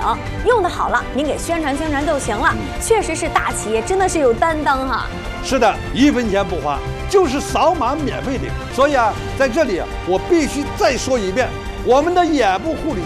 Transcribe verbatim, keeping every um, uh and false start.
用的好了，您给宣传宣传就行了。确实是大企业，真的是有担当哈。 是的，一分钱不花，就是扫码免费领。所以啊，在这里我必须再说一遍，我们的眼部护理